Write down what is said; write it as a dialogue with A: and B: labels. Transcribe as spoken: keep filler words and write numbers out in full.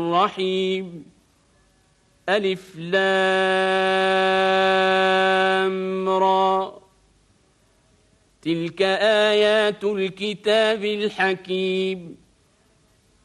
A: الرحيم ألف لام را تلك آيات الكتاب الحكيم